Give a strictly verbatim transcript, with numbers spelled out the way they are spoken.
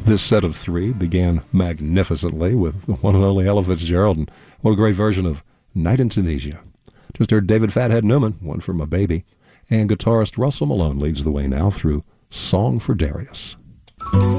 This set of three began magnificently with the one and only Ella Fitzgerald, and what a great version of Night in Tunisia. Just heard David Fathead Newman, One for My Baby, and guitarist Russell Malone leads the way now through Song for Darius.